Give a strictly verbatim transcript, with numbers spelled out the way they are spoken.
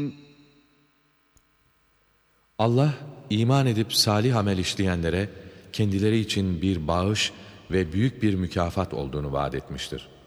Allah, iman edip salih amel işleyenlere kendileri için bir bağış ve büyük bir mükafat olduğunu vaat etmiştir.